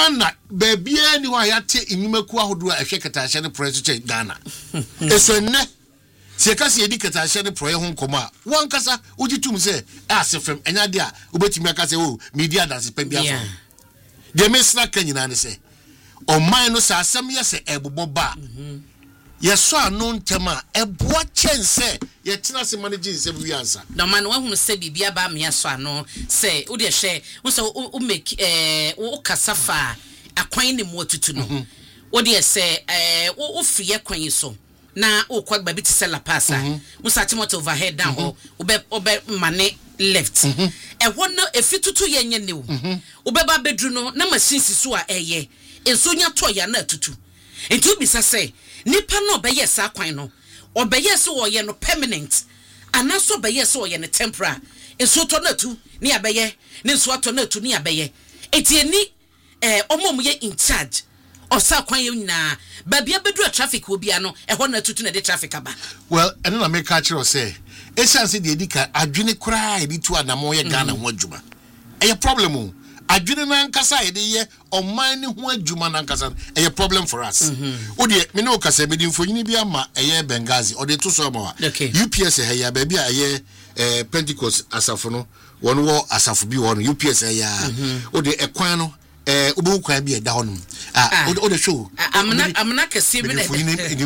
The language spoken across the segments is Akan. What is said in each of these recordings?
Ghana baby ni wa yate enyumaku ahodo a ehwe ketashe ne pro so Ghana eso ne se ka se edi ketashe ne pro ye ho nkomo a won kasa ugitum se asefem enya de a obetimi aka se o media dance pe bia fo de mesna kanyina ne se o man no sa asem ye se ebobo ba yeso anu ntema eboa chense ye tena se manage se wi ansa no man wa hunu se bibia ba me yeso anu se wo de hwe wo se wo make wo kasafa akwan ne mo tutu no wo de se wo free akwan so na wo kwa ba bi ti se la pasa wo sa timot overhead down ho obe mane left ho no efitutu ye nye ne wo obe ba bedru no na machine siso a eye enso nya to ya na tutu enti bi se nipa no obeye sa kwan no obeye so wo ye no permanent anaso obeye so wo ye no temporary enso to na tu ni abeye ne nso to na tu ni abeye enti eni omom ye in charge osa kwan ye nyina ba bia bedru traffic wo bia no ho na tutu na de traffic aba well eno na make catch you say essence de edika adwene kura edi tu adamo ye Ghana ho adwuma eye problem o adwene na nkasa ye de ye oman ne ho adwuma na nkasa eye problem for us o de me no kasa me di mfonyini bia ma eye Benghazi o de to so ma UPS he ya ba bia eye Pentecost asafo no won wo asafo bi won UPS he ya o de ekwan no obo kwan bi e da honum o de show amna kase bi na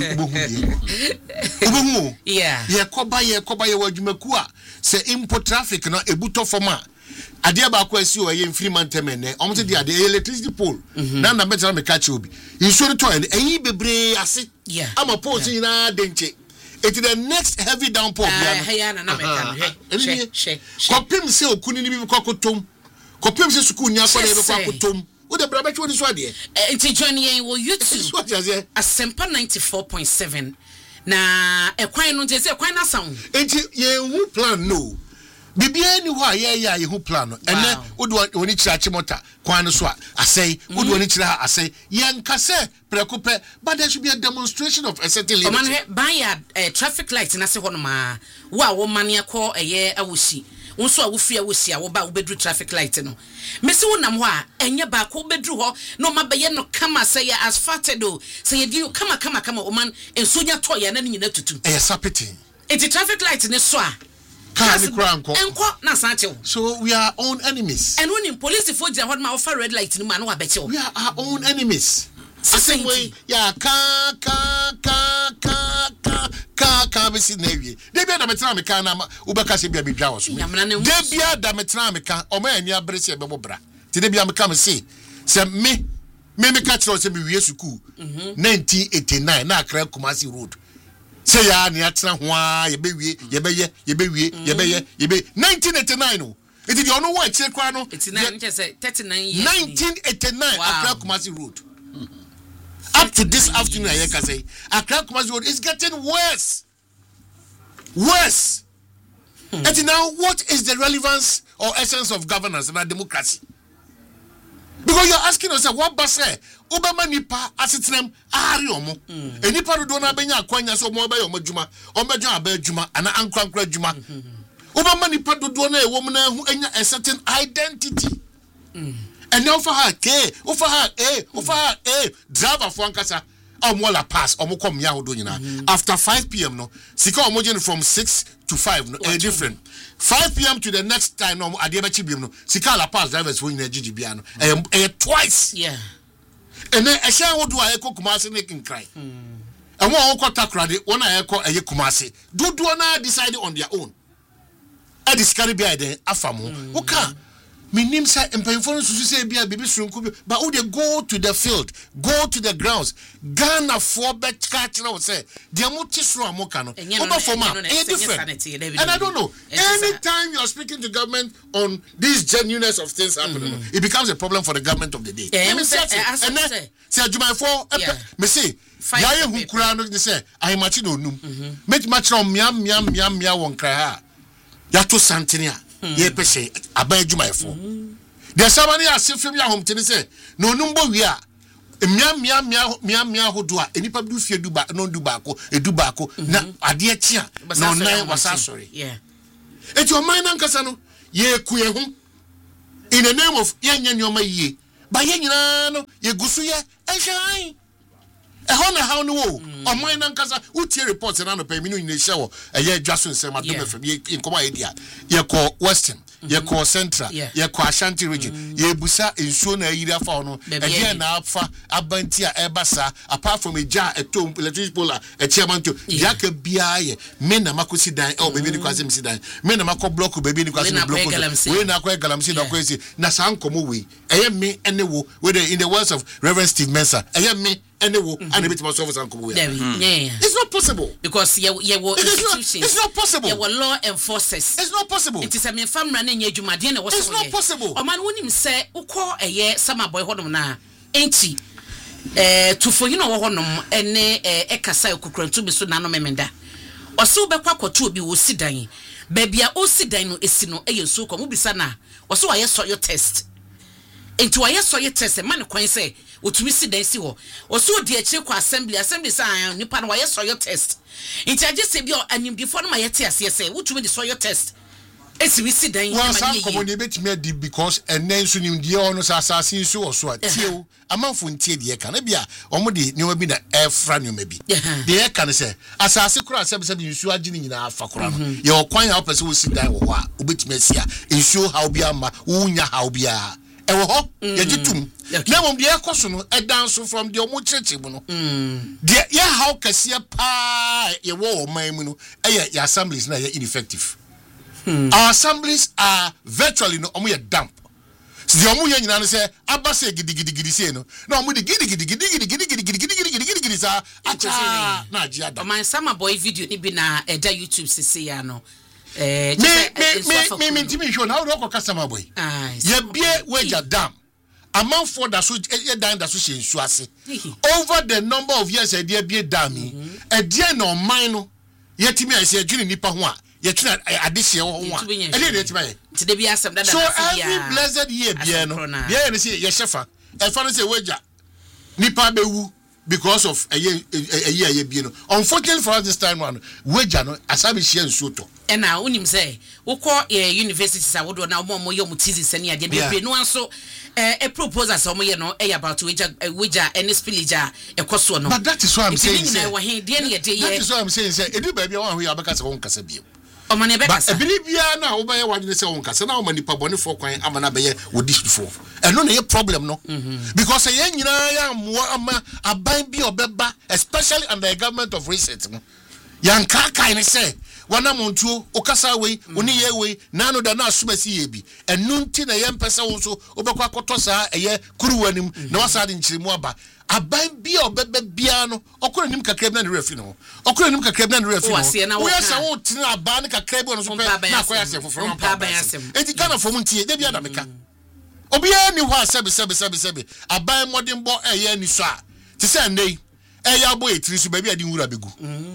obo ye koba ye wadwumaku a se import traffic no ebuto forma ade ba kwa si o ye mfiri mantemene omte de ade electricity pole na better me catch obi insure to eyi bebre ase ama pole nyina denche it is the next heavy downpour kopim se okuni ni bi kokotom kopim se suku nya kwa de kokotom wo de brabe chwo ni so ade enti join yen wo YouTube Asempa 94.7 na ekwan no je se ekwan na sound enti ye hu plan no bibia ni ho aye ye hu plan no ene wo de oni kira chimota kwan no so a asai wo de oni kira asai ye nkase prekope but there should be a demonstration of a certain limit man buy a traffic light na se ho no ma wo man yakọ eye awosi wonso a wo fia wo sia wo ba wo bedru traffic light no mesi wonam ho a enye ba ko bedru ho no mabaye no kama say asphalted o say you kama o man ensonya to ya na nyina tutu sapeti enti traffic light ne so a car ni kra nko na sanche so we are own enemies and when police for jia ho ma offer red light ni ma na wa beche we are our own enemies same way ya ka be si na wie de bia da metra me kan na ubeka se bia me dwa wo so de bia da metra me kan o ma ani abre se be bobra ti de bia me kan me se me ka tro se me wie suku 1989 na Accra Kumasi road se ya ni atena ho a ye be wie ye be 1989 no it is ono wa chire kwa no 39 years 1989 Accra Kumasi road up to this afternoon I can say Accra Kumasi road is getting worse. And now what is the relevance or essence of governance and democracy? Because you're asking yourself what base Obama nipa asitinem ari omo enipa do na benya akwanya so mo ba yo madjuma o medjo abadjuma ana ankrankra djuma Obama nipa do na ewom na hu enya a certain identity and now for her driver for ankasa omola pass omokom ya hodo nyina after 5 p.m. no sika omogen from 6 to 5 no different 5 p.m. to the next time no adeba chibiem no sika la pass drivers for nyina gigibia no twice and then a share would do a echo Kumasi making cry and one got credit one I echo a Kumasi do na decide on their own I discovered by the afamu okay me name say empayfo so say bia bibi sunku but who they go to the field go to the grounds Ghana for bet catch now say they multi-sro amoka no over for ma different and I don't know anytime you are speaking to government on this genuineness of things happening it becomes a problem for the government of the day and say adwumayfo me say yaye hu kura no say ahimachi no num make match no mia won kra ha ya to santenia ye pese abadwumayfo the somebody asifim ya homtene say no numbo wi a mia hodo a enipa du fie duba no dubako edubako na ade achi a no nan wasa sorry eti o man nankasa no ye kuye ho in the name of yenya nyoma yie ba ye nyina no ye gusu ye ehwan ehona how no wo oman na nkasa utie report na no pa mi no nyina hye wo eye dwaso nsem adom fam ye nkoma ye dia ye ko western ye ko central ye ko Ashanti region ye busa ensuo na ayiri afa no e na afa abanti a ebasa apart from eja etom electric polar e chiamanto yaka bia ye me na makosi dan o baby ni kwasem si dan me na makọ block baby ni kwasem block we na akọ galamsi na akọ esi na san komo we eye me ene wo whether in the words of Reverend Steve Mensah eye me ene wo and a bit of service and komo we it's not possible because ye institutions it's not possible ye law enforcers it's not possible it is a me famra na nya adwumade na wo so it's not possible o man wonim se ukọ eye sama boy hodom na enti tufo you know wo honom ene ekasa ekukrantu bi so na no memenda o se wo bekwa kwato obi wo sidan babia o sidan no esi no eyesu ko mu bisa na o se waye so your test enti waye so your test man kwan se otumi sidan si ho o se odi akire kwa assembly say nipa na waye so your test enti agese bi o animdifo no ma yete ase se wotumi di so your test esi we sidan well some common betimi adi because enen so nim die ono asase so oso atio amanfo ntie die ka na bia omo de ne bi na efra ne bi de ka ne se asase kura se nsu agi ni nyina afa kura no ye okwan ya opese wo sidan wo a obetimi asia nsu ha obi ama wunya ha obi a ewo ho ye gitum na mom de ekoso no edan so from de omo cheche mu no de ye how kase pa ye wo o man mu no eye ya assemblies na ye ineffective. Our assemblies are virtually no omo ye damp. So the omo ye nyina no say abase gidigidi say no. Na omo de gidigidi sa acha na agia da. O man sama boy video ni bi na eda YouTube sisi ya no. Me ntimi show na wo ko customer boy. Ye bie wager dam. Amount for that so ye dan that so she nsu ase. Over the number of years e dey bie dam e dey no man no ye timi ase adwini nipa ho a ye tuna adehye ho ho a e dey tima ye tide bi asem dada so every blessed year bie no ye ne say ye shefa e fa no say wager nipa bewu because of a year bie no unfortunately for us this time round wager no asabi share nsu to and now unim say wokọ universities awodo na omo ye thesis ne ade be no anso a proposal so ye no about wager any spillager ekoso no but that is why I'm saying that is why I'm saying say edu ba bia wan ho ya beka se won kasa bia o mane beka sa ebili bia na wo ba ye wadene se won kasa na o mani pa bone fo kwan amana be ye wodi fo eno na ye problem no because ye nyina ya mo ama aban bi obeba especially under the government of reset no yanka kai ne say wana montuo okasa we oni ye we nano da na asumasi ye bi enu nti na ye mpesa wo so obekwa akoto sa eye kuruwanim na wasa de nchirimu aba aban bi obebe bia no okoro nim kakra na refi no okoro nim kakra na refi no wo yasa wo tina aban ne kakra bi no so pe na akoya se foforo mpa enti kana fom ntie de bia da meka obia ni ho asebe aban modern bo eye ni so a ti se ndey eya bo etiri so ba bia di nwura begu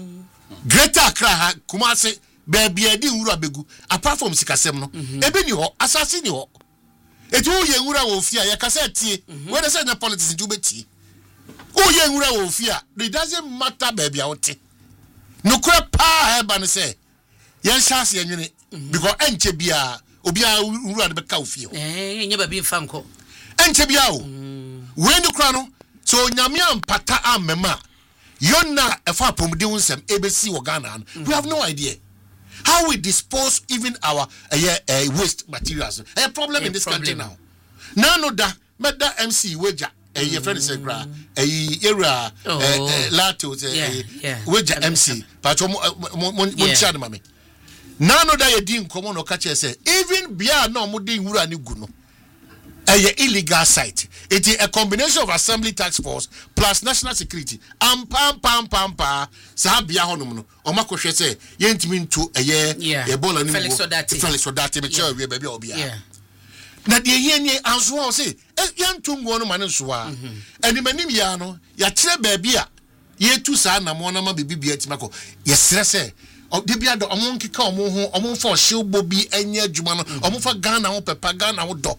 Greater Accra ha Kumasi baby edi nwura begu apart from sikasem no ebe ni ho asase ni ho etu ye nwura wo fia ye kasa tie we dey say na politics nti ubeti o ye nwura wo fia it doesn't matter baby awte no kura pa eba ne say ye chance ye nwene because enche bia obi a nwura de beka wo fia nye ba bi mfa nko enche bia o we ni kura no so nyame ampata amema Yonna efa pomudi unsem ebesi Ghana. We have no idea how we dispose even our waste materials. A problem in this country now. Nano da meda MC wager your friend say gra era lato wager MC but chad mame. Nano da ye din komo no catch say even bia no mo din wura ni gu no. A illegal site. It is a combination of assembly task force plus national security. Pam Sabia honomo. Omako say yentimi nto ye bola ni Felix Odate me chair we baby obia. Na de ye anso say yanto ngo no mane so a. Animanim ya no ya kire baby a ye tu sa na mo na ma bibia timako. Ye sere say de bia do omon kika omon ho omon fa hye bobi anya adwuma no omon fa Ghana ho pepa Ghana ho do.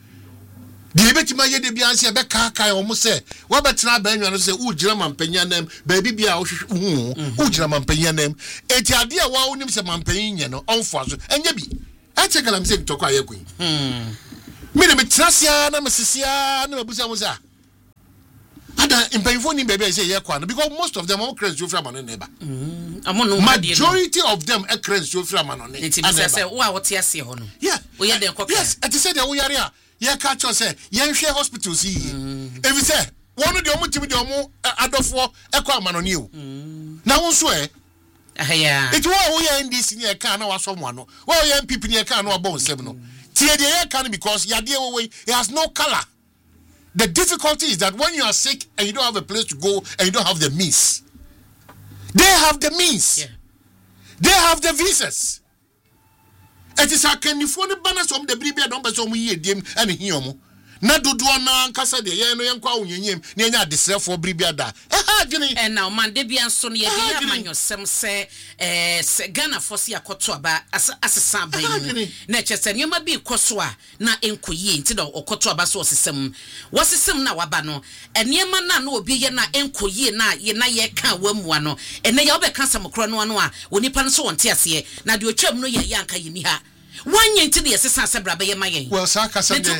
The betima ye de bianse be kaka o mo se wa betra ba nwa no se ujira mampanya nam ba bibia o ujira mampanya nam eti ade a wa onim se mampanya nye no onfo aso enye bi a check am se ntoko ayekun me me trasia na me sisia na me busa musa ada impayfo ni bebe say ye kwa no because most of them all crazy you from an neighbor majority of them are crazy you from an neighbor it say wo a wote ase ho no yeah we ye den kokka yes it say dey wo yare a ye ka cho say ye hwe hospitals yi if say one of the omutimi de omo adofo ekwa amanoni o na wo so yeah it wo ye NDC ni e ka na waso mo ano wo ye MPP ni e ka na wabon sem no tie de ye ka because yade we it has no color. The difficulty is that when you are sick and you don't have a place to go and you don't have the means, they have the means. Yeah. They have the visas. It is a canifone banners from the Bribia don't be so we dim and him. Na dodo na nkasa de ye no yenkwa onyenyem na enya desrefo bribia da and now man de bia nso no ye de amanyosem se Ghana fosi akoto aba asesa ban na chese nyoma bi koso a na enkoyi nti da okoto aba so osesem wasesem na waba no enema na obi ye na enkoyi na ye ka wamu ano ene ya obeka samkro no ano a onipa no so wonte ase na de otwam no ye yanka yini ha one yen to the assistant Sabra ye mayen. Well, Saka no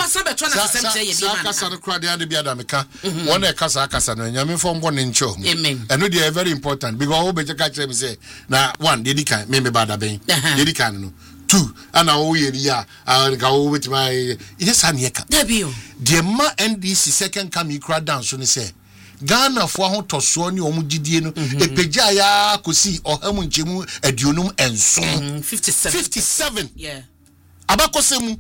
crowd the Biadamica. One a Casa Casano, and Yamin from one in show. Amen. And they are very important because all better catch them say, now one, Dedica, maybe Bada Bain, Dedicano. Two, and I owe ya, I'll go with my yes, and yeka. Debut. The Ma NDC second come you crowd down soon say. Ghana for hon to so ni omudidie no epeja ya kosi ohamunchemu adunum enson 57 yeah abakosemu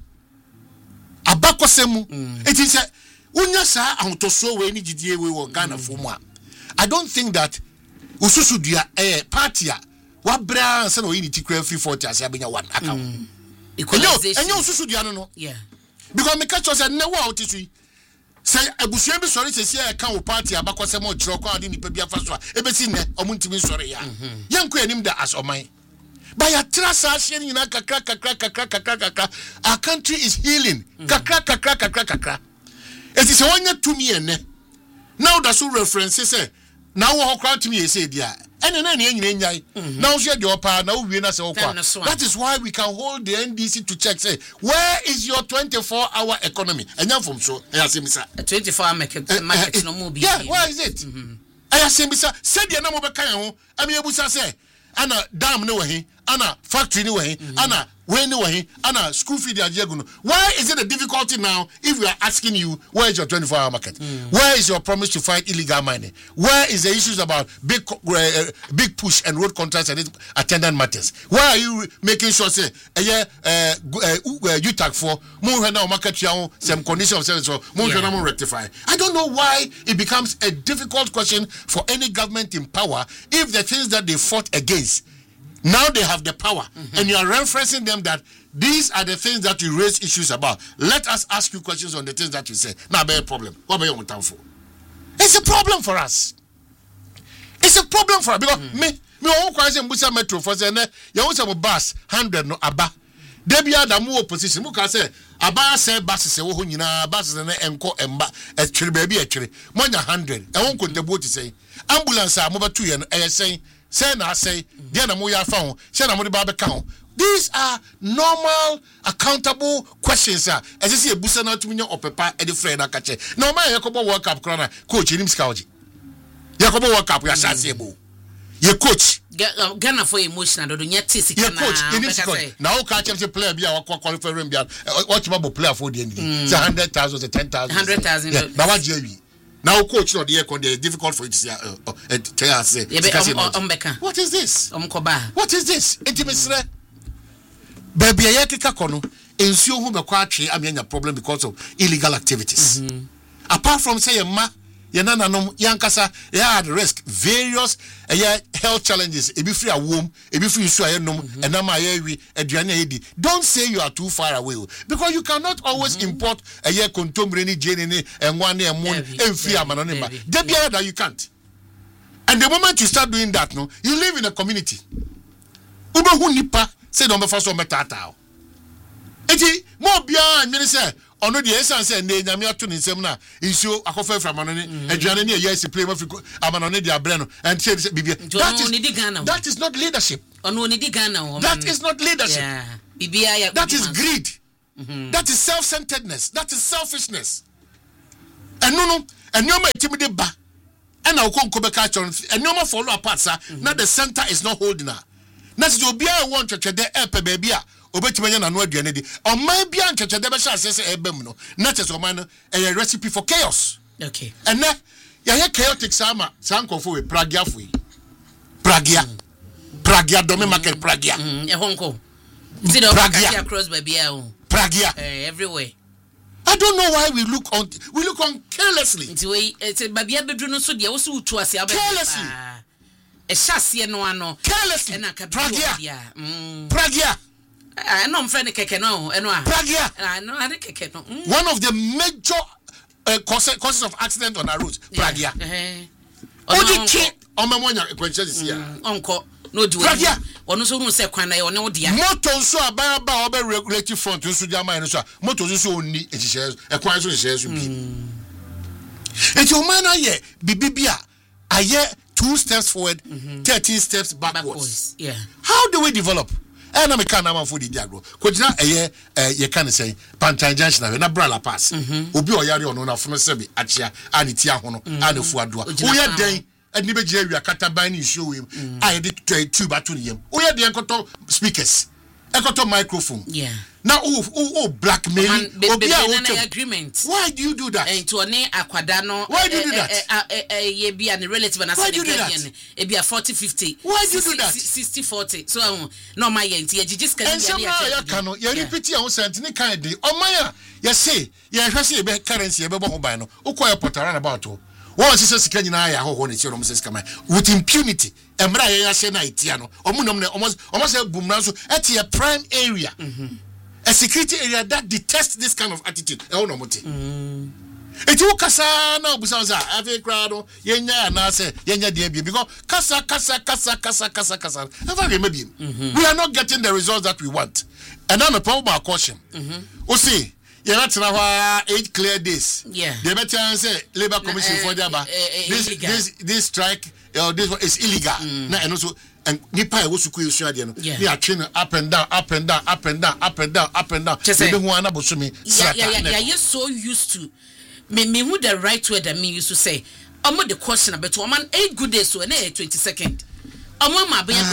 it is unya sa ahotoso we ni gidie we wo Ghana for mu I don't think that ususu dua party a wabra se no yini tikra free 40 ase abenya one account enyo ususu dua no yeah because me catch us na wa otisui say abusuan bi sori sesi e ka wo party abakose mo jiro kwa ade nipa bi afa so a ebesi ne omuntimi sori ya yanko anim da as oman by a trasa hye nyina kakra our country is healing kakra it is one to me ene now that so reference say now wo crowd to me say dia ene na nyina nyai now so de opa na wie na se wo kwa that is why we can hold the NDC to check say where is your 24-hour economy enya from so ayasemisa 24-hour market no mo bi yeah where is it ayasemisa said dia na mo be kan ho ami ebusa say ana dam ne wahi ana factory ne wahi ana when ne wahi ana school feed ajeguno why is it a difficulty now if we are asking you where is your 24-hour market where is your promise to fight illegal mining where is the issues about big push and road contracts and attendant matters why are you making sure say you tag for more now market some condition of service more rectify I don't know why it becomes a difficult question for any government in power if the things that they fought against now they have the power and you are referencing them that these are the things that you raise issues about. Let us ask you questions on the things that you say. Now, be a problem. What about your for? It's a problem for us. It's a problem for us because me won't question Busa Metro for saying you want some bus 100 no aba. Debi Adamu opposition. Muka say aba say bus say wo nyina bus na enko emba e twere baby e twere. Monya 100. E won contribute say ambulance a mo ba tu ye no e say say na say dia na mo ya fa ho say na mo de ba be ka ho. These are normal accountable questions as I say ebusa na tumi nya opepa e de friend akache na o ma yakobo world cup krona coach nim scout yakobo world cup ya shase ebo ye coach Ghana for emotional do nya tisi kana coach na o ka chem say player bi a wa qualify room bi a watch babo player for the end say 100,000 say 10,000 100,000 na wa je now coach no dey con dey difficult for it to say tell say what is this what is this intimacy baby ayekeka kono ensuo hu be kwa atwe amenya problem because of illegal activities apart from say ma ye nananom yankasa they are at risk various health challenges ebi free awom ebi free su ayenom enam ayewi aduane ayedi don't say you are too far away because you cannot always import kontomre ni jeni ni enwa na emon enfri amano ne ma debia that you can't and the moment you start doing that no you live in a community ubehu nipa say no be first one metata eti mo bia nwene say ono de esan say na nyame ato ne nsem na nsuo akofa from ano ne aduane ne yes play africa amano ne de abre no and say bibia that is not leadership ono ni di Ghana that is not leadership bibia ya that is greed That is self-centeredness. That is selfishness. And no, and no, my timid ba. And I'll come back and no more follow apart, sir. Now the center is not holding her. That's to be a one church there, baby. Obetimanya and what you need. Or my bian church, the Basha says a bemno, not as a man, a recipe for chaos. Okay. And now, you chaotic summer, Sanko for a Pragia fui. Pragia. Pragia, Domi market Pragia. A Honko. Pragia across baby. Pragia. Everywhere. I don't know why we look on carelessly. It's a baby bedroom, so they also to us carelessly. A chassis no ano. Carelessly. Pragia. Pragia. I know I'm friend Kekeno. Pragia. I know I Kekeno. One of the major causes of accident on our roads. Pragia. Odi ki omamonya ekwenche sia. Onko no do. Pragia. Ono so no se kwan na ono dia. Motor so ababa obe regulative front nso dia man so. Motor so oni ehihye ekwan so ehihye so bi. Eti o man aye bibibia aye 2 steps forward, 13 steps backwards. Yeah. How do we develop? And I'm a kind of for the diagro. Kojina ye can say Pantan Junction na Brala Pass. Obi oyari ono na from sebi achia anitia hono anefu adua. Oya den eni be je wi akata ban ni show him. I did 2 batu yem. Oya den koto speakers. Ekoto microphone. Yeah. Now blackmail agreement. Why do you do that? To one akwadano. Why do you do that? Ye be an relative and why do you do that? E be a 40-50. Why do you do that? 60-40. So no my yenti ye just can ya kano ye repeat your sent ni kind dey. O maya ye say ye hwese ye be currency ye be bo ho ban no. Ukoye portara about o. One sister sika nyina ya ho ne ti no mses kama with impunity. Emra ye ya she na itia no. Omunom ne almost bumna so at a prime area. A security area that detests this kind of attitude. It will kasa na obusanza ave crowd yenya na say yenya dey because kasa never maybe we are not getting the results that we want. And now the problem of caution. O see you're not now 8 clear days. Yeah. The better say labor commission for jaba. This strike this one is illegal. And also and nipa was ku isu ade no we are training up and down. Maybe who ana bosumi yeah you so used to me who the right word that me used to say omo the question about one man 8 good days so na 22nd omo ma be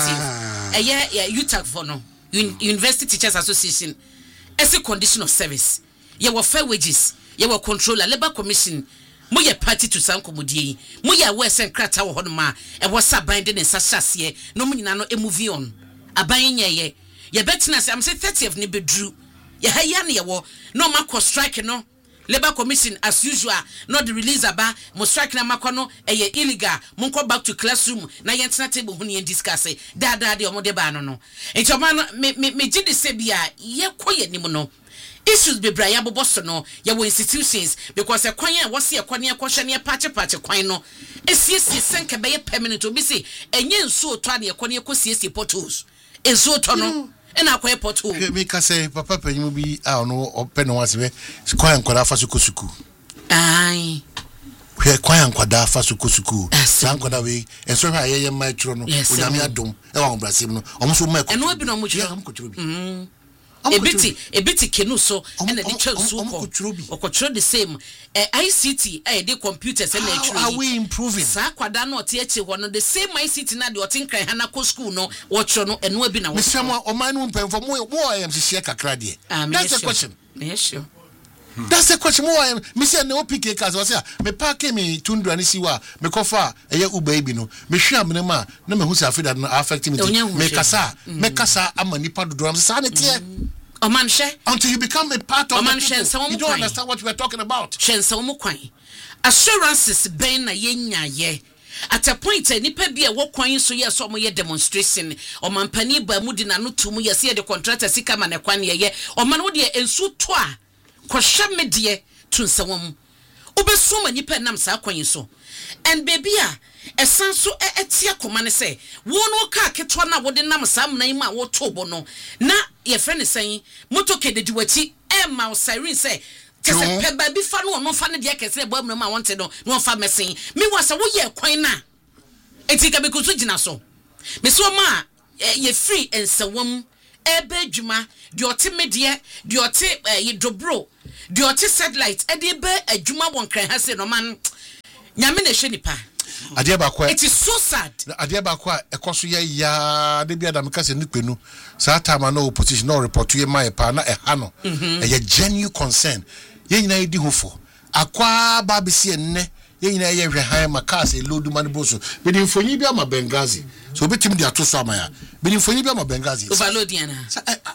ko 30th yeah you tag for no University Teachers Association as a condition of service you were fair wages you were controller labor commission moye party to sanko modie moye we sen krata wo hodoma e wo sabande ne sasase no munyina no move on aban nyeye ye betina say am say 30th ni bedru ye ha ya ne ye wo no makọ strike no labor commission as usual not the release aba mo strike na makọ no ye illegal mo go back to classroom na ye ntena table hu ne discuss da de omode ba no enti o me gidi se bia ye koye nim no issues be bra ya boboso no ya wo institutions because ekwan ya wose ekwan ya kwhwe ne patche kwan no esiesie senke be permanent obi se enye nsu oto ade ekwan ya kosiesie portals ensu oto no ena akwa portal me ka say papa panyimu bi a no open no wase be kwan kwara fa suku ai hwe kwan kwada fa suku san kwada we enso hwa ye ma twro no onyame adom e wa obrasem no omo so ma ko eno bi no mo twro bi ebiti kenu so and the teacher so okotro the same ICT the computers and how are we improving sa kwada no te eche ho no the same ICT na de otinkran hana ko school no watcho no eno bi na wo mesemo o man no mpemfo mo am share kakra de that's the question. Yes sure. That's the question. More me say no PK cars was me park me tundra ni siwa me kofa eye uber bi no me hwia me ma na me hu say afida no affect me me kasa amani pa do am say na tie o man she until you become a part of you don't understand what we are talking about. Shensa wo kwan assurances ben na yenya ye at a point nipa bi e wo kwan so ye so mo ye demonstration o man pani ba mu di na no to mu ye se the contractor sika ma ne kwan ye o man wo de ensu to a kwhwe medie tunsawom obesuma nipa nam sa kwan so and baby esan so etia koma ne say wonu ka ketwa na wode nam sam nan ma wo tobo no na ye friend sen motoke de diwati ma siren say kese pe ba bi fa no fa ne de kese bo am ma wonte no no fa mesen me wasa wo ye kwan na etika be kuso gina so me so ma ye free ensawom ebe adwuma de ote media de ote yidobro de ote satellite e de be adwuma won kran ha se no man nyame na hwe nipa adia ba kwa it is so sad adia ba kwa ekoso ya de bia da meka se nikpenu sa time na opposition no report ye mai pa na ha no ye genuine concern ye nyina yedi hofo akwa ba bisi enne ye nyina ye hwe han makase lodu man boso be di mfonyi bia ma Benghazi so betim di atoso amaya be di mfonyi bia ma Benghazi overloading na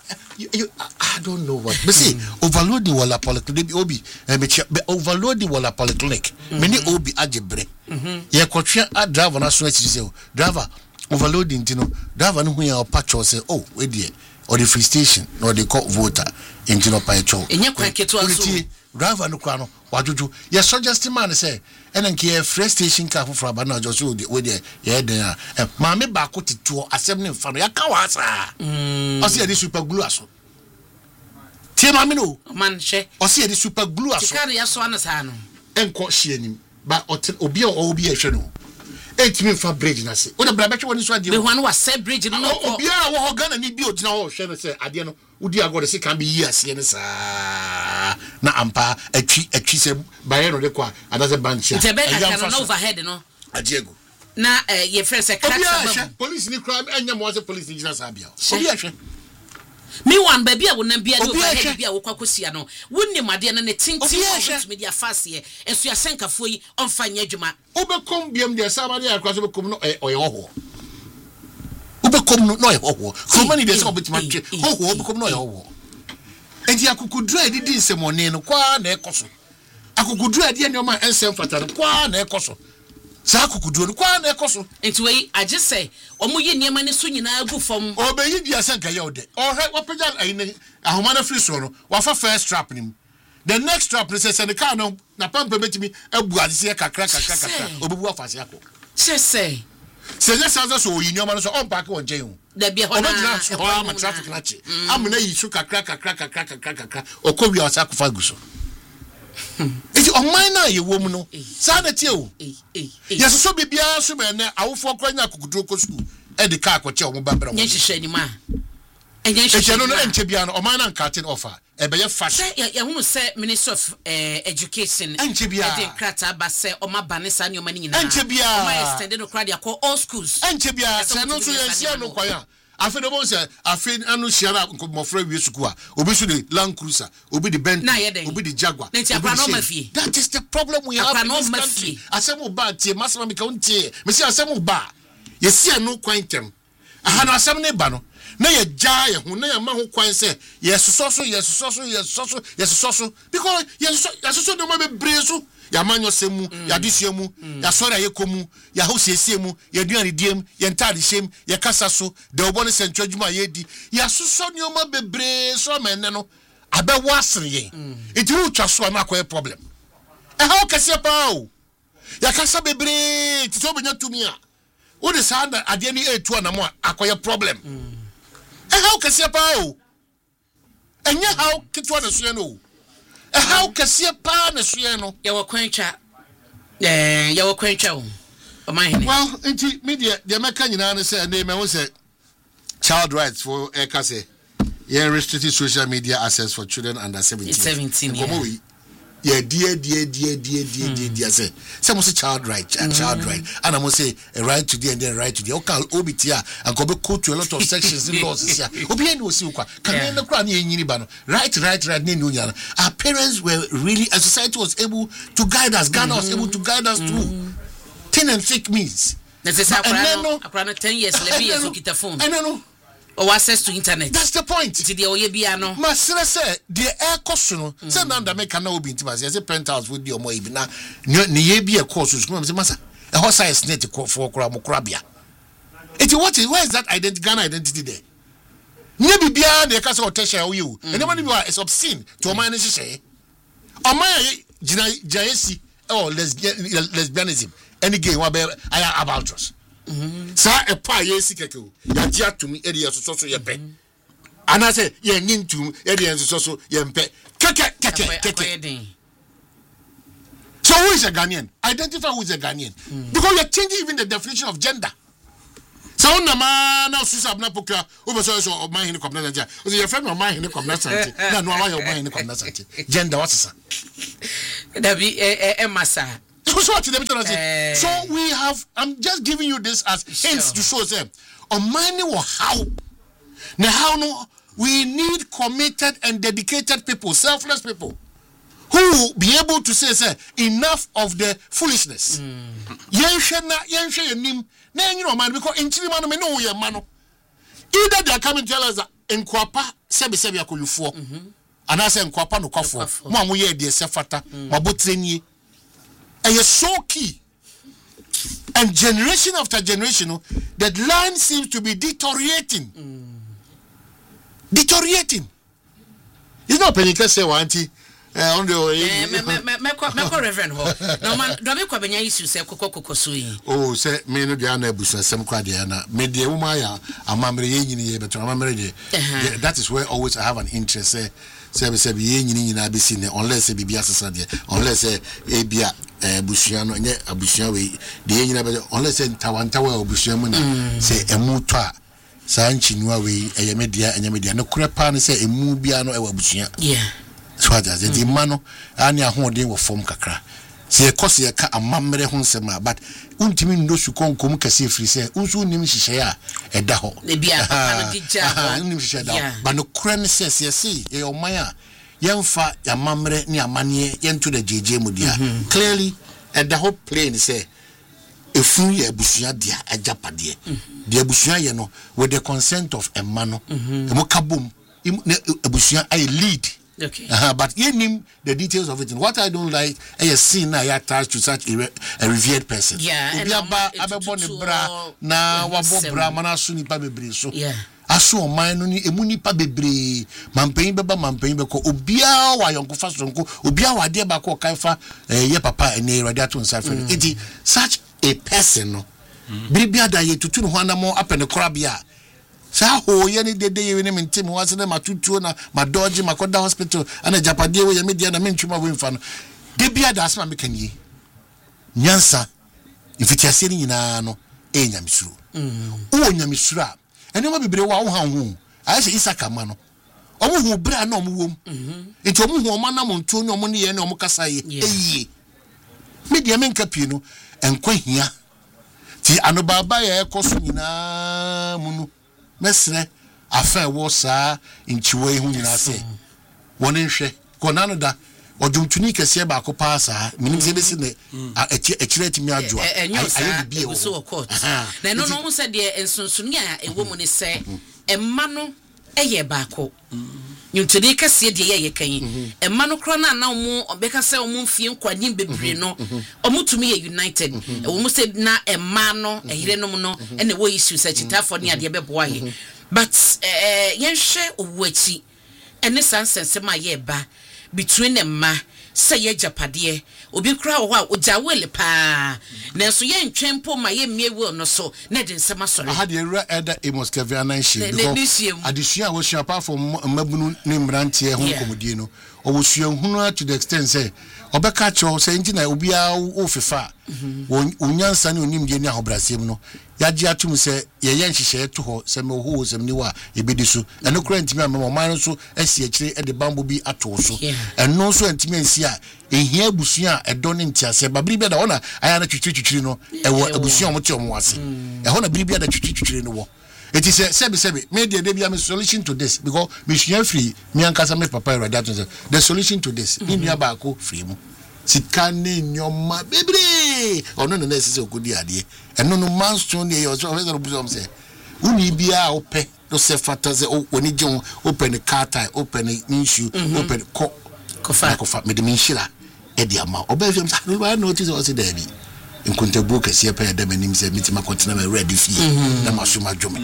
I don't know what but see overloading wala polyclinic obi overloading wala polyclinic many obi ajebre ye kwotwe a driver na so achi say driver overloading tino driver no hu ya opacho say oh we there or the free station or the court voter intino pa echo enye kwa keto aso driver no kwa no wajuju ye suggest man say enanke free station car for aba na just we there ye den ma me ba ko tituo asem ne mfa no ya ka wa sa o say the super glue aso tie ma me no man she o say the super glue aso tika ya so ana sa no enko hye anim ba obi a hwe no etimi fa bridge na se o da bra betwe woni so ade be ho no wa se bridge no ko obi a wo Ghana ni bi ogina wo hwe no se ade no udi agode se kan be years ye ne sa na ampa atwi se baye no de kwa adase banchi a be ka no overhead no adiego na ye friend se crack sababu police ni crime anya mo se police ni jina sabia obi a hwe me one baby a wona bia do overhead bia wo kwakosia no wonni made na ne tintin to media fase enso ya senkafo yi onfanya adwuma obekom biam de sabade ya kwaso bekom no oyeho obekom no oyeho so many days obetima twe hoho obekom no oyeho enti akukudura edidi nsemone no kwa na ekoso akukudura ade ne ma ensem fata no kwa na ekoso sa akukudura no kwa na ekoso enti we age say omo yi niema ne so nyina agu fom obeyi dia sanka ye ode ohwe wapeja ayine ahoma na free so no wafa first trap nim the next trap ne say the car no na pampa betimi abu ade kakra obebu afase akọ say se so oyi nioma no so on park won jen da bia ho na so ma traffic na che amna yi su kakra okọwi asa akọfa guso eti o na ye wo mu no sa na tie o yes so bibia so me na awofo kwanya akukuduro ko school e de car ko che o mo babra mo nhihye ni ma enye no enche bia no o na nkatin offer e be ye fashion ya hunu se Minister of Education enche bia e de krata ba se o ma bane sa ni o ma ni nyina enche bia o ma extended no crowd ya all schools enche bia se no so ye sia no kwaya afi no bonse afi anu shiara mofra wi suku a obi su the Land Cruiser obi the Bentley obi the Jaguar that is the problem we have in this country asemu ba tie masema mi ka untie me si asemu ba ye si anu kwantem aha no asem ne ba no na ye ja ye ho na ye ma ho kwan se ye soso because ye soso no ma be brezu ya manyo semu ya disiemu ya sori ya komu ya hosiesiemu ya duane diem ya ntade shem ya kasa so de obone sentwa djuma ye di ya soso ne o ma bebre so menne no abe wasre ye enti wu twa so na akoye problem ha o kase pa o ya kasa bebre ti so benya tumi a wo de sa na ade ni etu na mo akoye problem ha o kase pa o enya ha o kitwa na so no how kase pa na so no ya wo kwantwa o man well enti media de meka nyina no say na me wo say child rights for kase yeah restricted social media access for children under 17 yeah dear say some say child right and I must say a right to the and then right to the okay obitia and go quote to a lot of sections in laws here obi no see kwa can no kra na enyini ba no right ne no nyana our parents were really a society was able to guide us Ghana was able to guide us through thin and thick means akra 10 years le be so kita phone no or access to internet. That's the point. Ti de oye bia no. Ma say the air cost no. Say na da make na obi ntima say penthouse with the omo ibi na ne ye bia course so say masa. E ho science net for kura mo kura bia. Eti where is that identity Ghana identity there? Nye bibia de ka say otesha o you. And nobody be is obscene to oman ni hye. Oman jayesi or lesbianism. Any gay wa be about us. Sa e pa ye sikeke ya ji atumi e de yesoso ye pe ana say ye nyintum e de yesoso ye mpe keke so who is a Ghanaian? Identify who is a Ghanaian because you are changing even the definition of gender. So na ma na susa na pokra o so o man hini kwamna nja o your friend o man hini kwamna santi na no wa your man hini kwamna santi gender what is that be massa so we have I'm just giving you this as hints to show them on money or how now how no we need committed and dedicated people, selfless people who will be able to say enough of the foolishness. Yenshe nim na you know man because in Chile man no ye man. Either they are coming to tell us that in kwapa sebi akolufo and I say in kwapa no kwafo mo amoye de sefata mabotreni is so key. And generation after generation that line seems to be deteriorating. You know Penika say wanti on the Reverend Ho. No man, don't be kwabenya issue say kokoko sui. Oh, say me no dia na busu asem kwa dia na me dia wuma ya amamre ye nyini ye beto amamre de. That is where always I have an interest say ye nyini na be seen unless bibia sesa de unless ebia busua no nye abusua we de ye nyina be unless ntawantawa obusua mu na say emu to a sanchinuwa we eyemedia enyemedia no kurepa ne say emu bia no ewa busua. So that's the mano ani ahode wo form kakra se ekose ye ka amamre ho nsema but untimi ndo su konkom kase firi se unsu nim hihye a eda ho e bia papa no gija nim hihye da but no kure ne se se ye oman a yemfa amamre ni amane ye nto da jeje mu dia clearly eda ho plain say efun ye abusua dia ajapade dia abusua ye no with the consent of emano emo kabom abusua I lead. Okay. But you name the details of it. And what I don't like, I see now I attached to such a revered person. Yeah. And bra na wabo bra manasuni pa bebre so. Yeah. Aso man no ni emuni pa bebre. Mampen beba mampen beko obia wa yonko fa sonko obia wa de ba ko kaifa ye papa ene radiato nsa fe. It such a person no. Bibia da ye tutu no hwana mo apene korabia. Sa ho ye ni dede ye ni mintim wase na matutuo na madoji makoda hospital ana japade we ye media na mentuma we mfa no de bia da asema meka ni nyansa ifitiase ni nyina no nyamisuru o nyamisuru a ene ma bebre wa wo ha ho aye se Isaka ma no omo hu bra na omo wom enti omo hu omo na mo ntuo ni omo ne ye na omo kasa ye eyi media menka pie no enkwa hia ti anobaba ye ekoso nyina munu mesre afa wo saa nchiwe hu nyina se woni hwe konano da odumtuni kese ba ko pa saa minim se besi ne ekireti mi adwoa ayi bibie wo so court na no no se de ensunsuni a ewo mu ne se emma no eye ba ko nyuntuni kese de ye kan emma no kro na na omu obeka se omu mfie nkwanyi bebre no omutumi ye united omu se na emma no ehire no no ene wo issue se chitafo ne ade beboa he but yenhwe owuachi ene sansense ma ye ba between emma say ye japade obi kra wo a ojawele pa nanso ye ntwempo ma ye miewe no so na de nsema sore aha de ewura eda Amos Keviana nshi because adesua wo sua apart from mabunu ne mrantie ho komodie no owo sua hunu to the extent say obeka cho say nti na obi a ofefa onyansa ne onimdie ne ahobrasem no yaji atum say ye nhihye to ho say me ho sem ni wa ebedi so eno kura ntimi amama man so asi akire e de bambo bi ato so eno so ntimi ansi a ehia abusua edo ne ntiase ba biribi da ona aya na twitwitwitwiri no ewo abusua omote omo wase eho na biribi da twitwitwitwiri no wo eti sebi media dey be a solution to this because me sua free me ankasa me papa radiato say the solution to this ni nua ba ko free mu sikane nyoma bebre ono na nesese okodi ade eno no manstone dey your so busom say uni bia ope no se fataze oni jon open car tire open issue open kofa me de minshira e dia ma obefem sa no notice o se there bi nkontabu kase pa ya dem anim se mitima kontena me ready fie na masuma dwome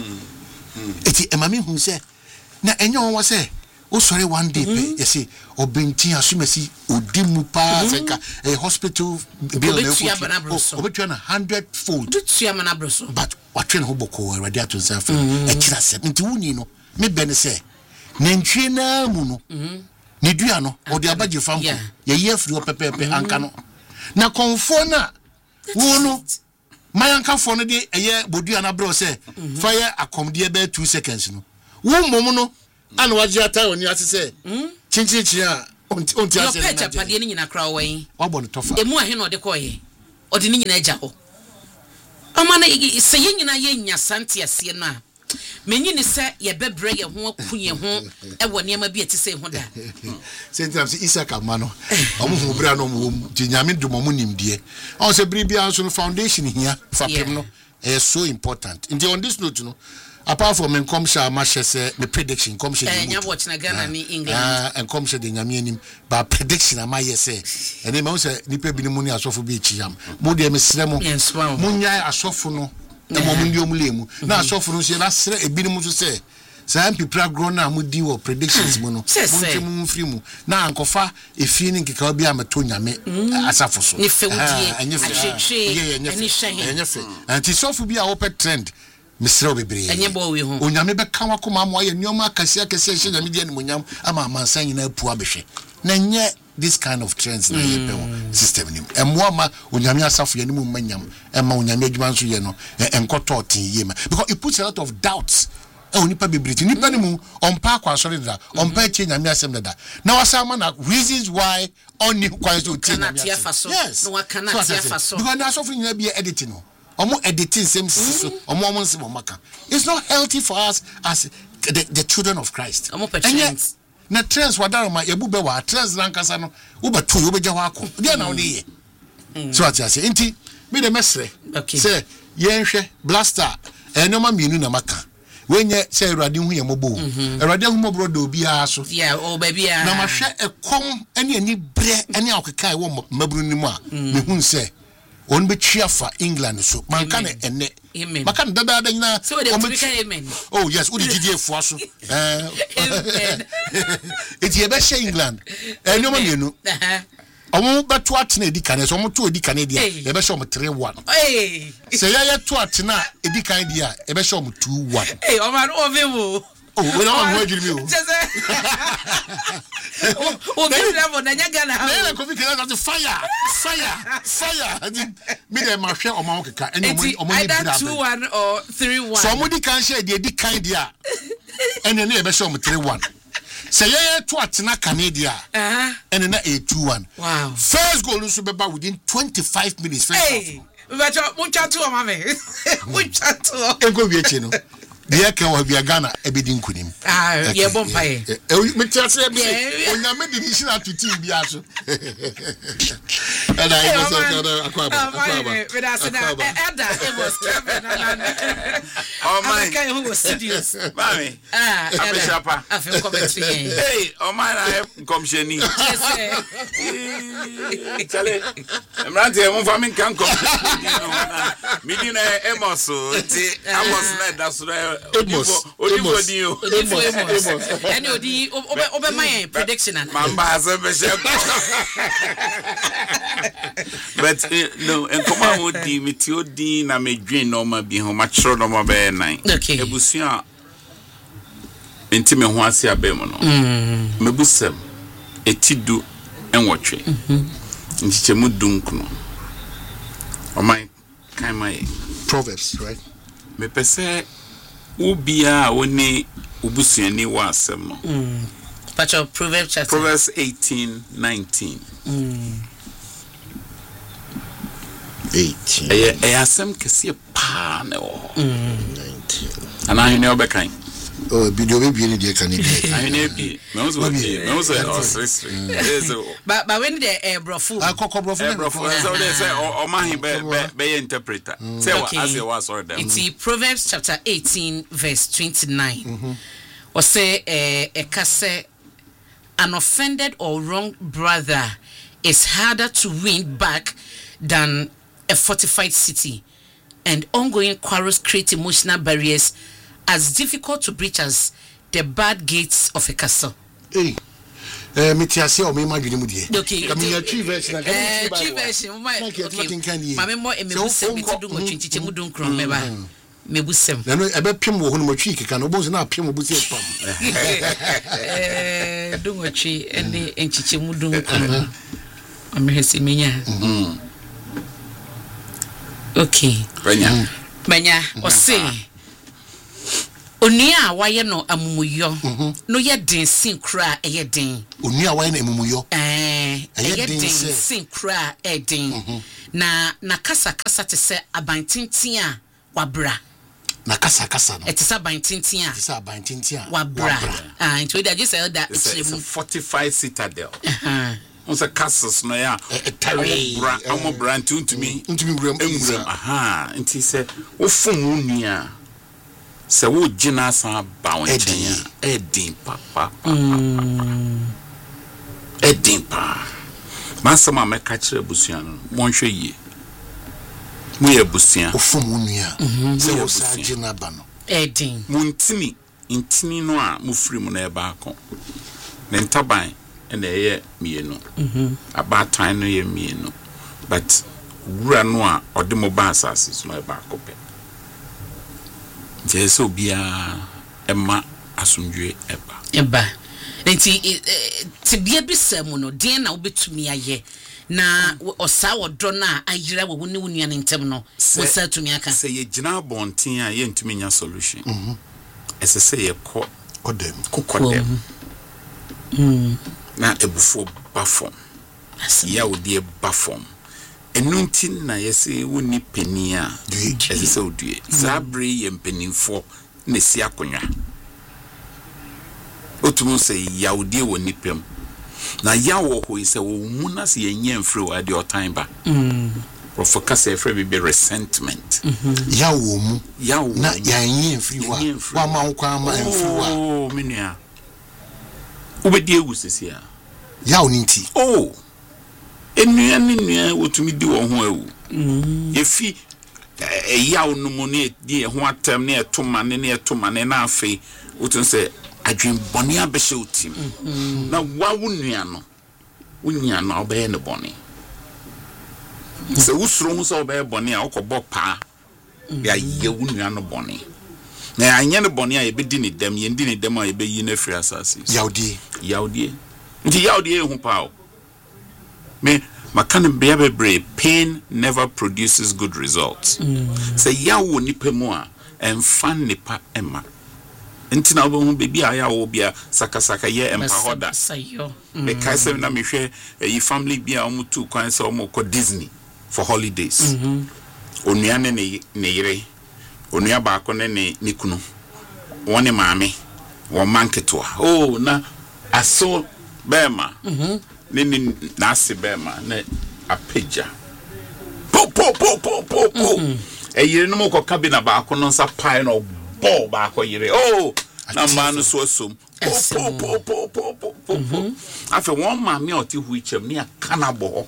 eti emami hu se na enyo wo se o sorry one day pe yesi obenti asumesi odimu pa senka hospital bill na obetua na 100-fold tuya manabroso but watwen ho boko radiato self ekira se nti wuni no me ben se nantwie na mu no ne dua no odi abaje famko ye ye firi opepepe anka no na konfo na wo no mayanka for no de eye bodua na bro say fire akomde be 2 seconds no wo mom no ana waje ata oni ase say chinchichi a onti ase na pecha pade ni nyina kra wen wabo no tofa emu ahe no de ko ye odi ni nyina agya ho amana se ye nyina ye nya sante ase no a menyi ni se ye bebre ye ho akunye ho e wo niam bi ati se ho da sentam se Isaka mano omo ho bra no mo ti nyame dumo mo nimdie on se bribia so no foundation here fapem no is so important in on this note no apart from come share ma share me prediction come share nya watch na Ghana ni England and come share the nyame anim ba prediction am I say and me say nipa bi ni mu ni asofo bi chiam mo de me sre mo nya asofo no e mo ndi omulemu na asofo no se na sre ebi ni mu so say some people grow na mudi wo predictions mu no mu free mu na ankofa efie ni nkeka obi amato nyame asafo so ni fe wudie enye fe anti sofu bi a wo trend misra obebre enye bo we ho onyame be kan wakoma mo aye nyoma akase akase hye nyame die ni monyam ama amansan nyina apu abehwe na nye this kind of trends na ye pe system ni emwa ma onyame asafo ye ni mu manyam ema onyame adwuma nso ye no enkoto tin ye ma because it puts a lot of doubts onipa bebriti nipa ni mu ompa kwa sori da ompa che nyame asem da na wasama na reasons why oni kwa so che nyame asem yes no wakana tia faso because na asofo nyina bi editing no omo editing same so omo nsem omaka it's not healthy for us as the children of Christ omo patience na trends wadaro ma yebu be wa trends rankasa no wo betu wo beja wa akọ dia na wo ye so atiase enti me de mesre say yenhwe blaster enoma mienu na maka wenye say Awurade hu ye mobo Awurade hu mobro do bia so o ba bia na mahwe ekom ene ani bre ene akekai wo mabru ni mu a me hu say on be chiafa England so man kan ene makan dada nyina so they amen oh yes udi gidie fo so eti e be she England ene mo mienu omo beto atena edikane so omo to edikane dia e be she omo 3-1 se ya to atena edikane dia e be she omo 2-1 omo no ovemo oh we don't want to me o be level na nya Ghana na ko fi kena that fire me dem ma hwe omo keka ene omo ni bra 2-1 or 3-1 so omo di kan share di edikane dia ene ne e be she omo 3-1 say yeah to atena Canada and na 2-1 wow first goal nso beba within 25 minutes first half but muncha to mama muncha to enko bi echi no dia ka wa bia Ghana ebedi nkunim ye bompae me tiase be onyame di nisi na tuti bia so and I was akwaba but I said Ada it was Kevin oh my guy who was studios mami abeshapa afem commentary hey oh my I komsheni chale emrante mo famin kan kom midina emos ti amos na dasuro Amos. And odi obe my prediction and mamba se but no en koma odi metio di na medwen no ma bi ho ma chro no ma be nan ebusua enti me ho ase abem no mebusem etidu enwotwe ntiche mu dunkuno o my kan my Proverbs right me pese ubia woni ubusuani wa asem no Pacho Proverbs chapter Proverbs 18:19 18 eh asem kese pa na wo 19 ana hene obekan oh video be ni de kan ni hene bi me so but when the brofu so they say o mahin be interpreter say what as you was order it's Proverbs chapter 18 verse 29 or say ekase an offended or wronged brother is harder to win back than a fortified city, and ongoing quarrels create emotional barriers as difficult to breach as the bad gates of a castle. Hey, metiase o me madwene mu die. Okay. Come here tree version. Tree version. Okay. Mama mo emebusem metidu mo twinchiche mu dunkron meba. Mebusem. Na no ebe pem wo hono mo twi keka no bonzo na pem obusi pam. Dungochi ene enchiche mu dunkron. Amehesi menya. Okay. Banya ose Onia waye no amumuyo no ye den sin kra eye den Onia waye no amumuyo eye den sin kra den na kasa te se abantintin a wabra na kasa no etisa abantintin a etisa abantintin a wabra into that just say that it's a fortified citadel on the castles no ya amo brand to me bram nti se wo fun unua se wo gina san ba won chen edin papa edin pa masama me ka kire busuan no mon hwe yi mu ye busuan wo fun unua se wo sa gina ba no edin muntini intini no a mu firi mu na e ba akon ne ntaban na ye mienu abatan no ye mienu but wura no a ode mo ba asase so na e ba akopɛ Jesu bia emma asundwe eba nti tibia bisam no den na obetumi aye na osa wodo na ayira wo ne wonua ne ntem no wo sa tumi aka se ye gina bonten a ye ntumi nya solution ese se ye kodem na ebufo bafom ya wodi bafom enunti na yesi woni penia ese se odue zabre ye mpenimfo na si akonwa otumu se ya wodi woni pem na ya wo ho ise wo mu na se yenye mfre wa de otan ba profaka se frɛ bi resentment ya wo mu na ya yenye mfri wa ma nkwa ma mfri wa oh menua ubedi ewu sesia ya oninti enua ni wotumi di wo ho awu yefi ya no mu ne di ho atam ne etoma ne na afi wotun se adwen bone abehye utim na wawu nua no wunya no obeye ne bone se wusuro mu so obeye bone a okobọ pa ya yewu nua no bone na anya ne bone a yebedi ne dam yendi ne dam a yebeyi na free asase yaudie nti yaudie hu pa o me makane bebre pain never produces good results say yawo nipa mu a emfan nipa ema nti na obo hu bebi aya wo bia sakasaka ye empa hoda be kai se na mehwe yi family bia omutu kwan se omukọ Disney for holidays onua ne yire onua ba ko ne kunu woni maame wo manketoa na aso bema nini nasi bema na apeja po eyire no moko kabina ba ko no nsa pai no ball ba ko yire na manu so asom po afa won maame oti hu ichem ne akana bo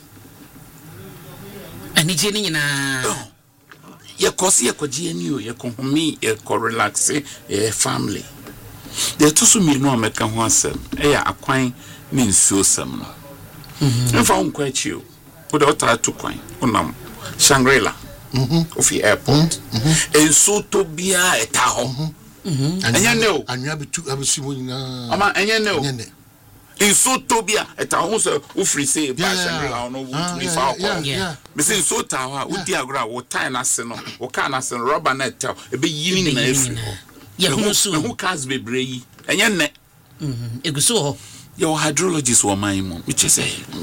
ani je ni nyina ye kosi ye kwaji ani o ye ko homi ye ko relax ye family de to so mi no ameka ho asem ya akwan ni nsuo sam no mfa unkwa achi o wo de ota to kwan unam Shangri-La ofi airport enso to bia eta ho anya ne o anwa betu abesu mo nyina ama anya ne o enso to bia eta ho so ofri say ba Shangri-La no wo mi fa ko me say enso ta ho wo di agora wo tie na se no wo ka na se rubber na eta e be yini na efi ye hu so hu cars bebre yi anya ne eguso ho your hydrologist wo man mu which is